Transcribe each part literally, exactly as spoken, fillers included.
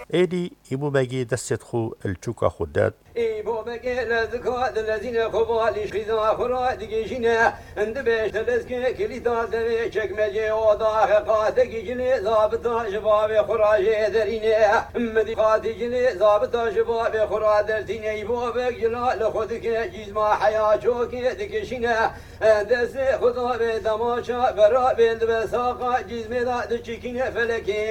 ایدی ایبو بگی دست خو الچوکا خودت ایبو بگی لذکات الذین خبالی شخیزا خورا دیگیشینه اند بیشت لزگی کلیتا دوی چکمجه و داخقاتگی جنی زابطا شباب خراجه درینه مدی قاتی جنی زابطا شباب خرا درتینه ایبو بگ جلال خودک جیزما حیا چوکی دیگیشینه دست خدا به دماشا برا بند بساقا جیزمه داد چکینه فلکی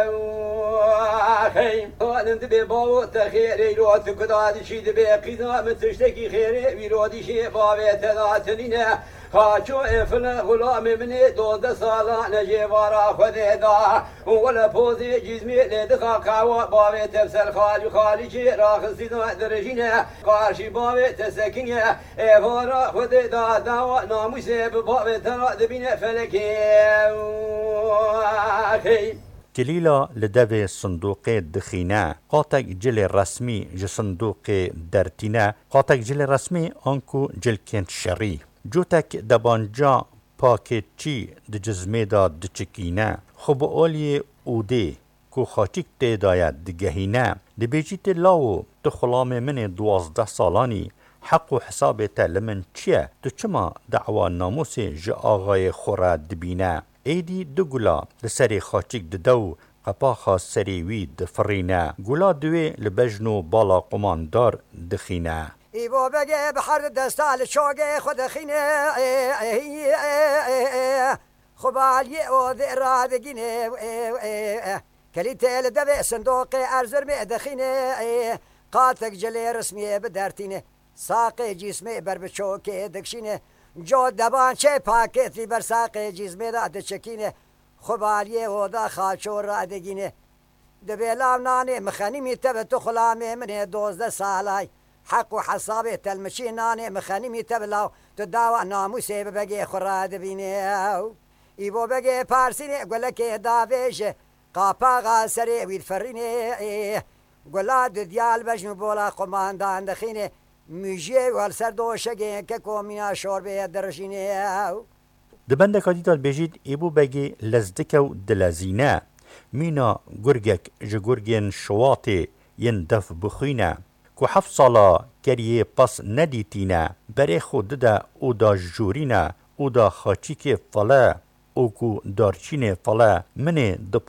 خیم قالند به باو تخیری رو تکدادی شید به قیدا متشتکی خیری ویرودی شی باوی تداتنینه خاچو افل غلام منی دوزده سالا نجیوارا خود دا ولا پوزی جزمی لدخا قاوا باوی تفسر خالی خالی چی راخصی دا درجینه قارشی باوی تسکنیه ایوارا خود دا داوا ناموسی باوی ترا دبینه فلکی جلیلا لدوی صندوق دخینه قاتک جل رسمی ج صندوق درتینه قاتک جل رسمی آنکو جل کنت شری جوتک دبانجا پاکت چی د جزمه دا دچکینه خب اولی اوده کو خاچیک تی داید دگهینه دی بیجیت لاو تو خلام من دوازده سالانی حق و حساب تا لمن چیه تو چما دعوا ناموس ج آغای خورا دبینه ایدی دو گلا لسری خاچیک ددو قپاخا سری وی دفرینه گلا دوی لبجنو بالا قماندار دخینه ایبو بگه بحر دستال شوقه خود خینه خبالی او ذرا بگینه کلی تل دوی صندوق ارزر می دخینه قاتک جلی رسمی بدرتینه ساق جسمه بر بچوکه دکشینه جو دبان چه پاکتی بر ساق جسمه دا دچکینه خبالی او دا خاچو را دگینه دبیلام نانه مخنی می تب تو خلامه من دوزده سالای حق و حسابه تلمشی نانه مخنی می تبلاو تو داوا ناموسه بگه خورا دبینه ایبو بگه پارسینه گلکه داویشه قاپا غاسره وید فرینه گلا دو دیال بجنو بولا قماندان دخینه میجه والسر دوشگه که کومینا شوربه درشینه دبنده کادیدال بجید ایبو بگی لزدکو دلزینه مینا گرگک جگرگین شواته ین دف بخینه کو هفت سالا کریه پس ندیتینه بره خود ده او دا جورینه او دا خاچیک فله او کو دارچین فله منه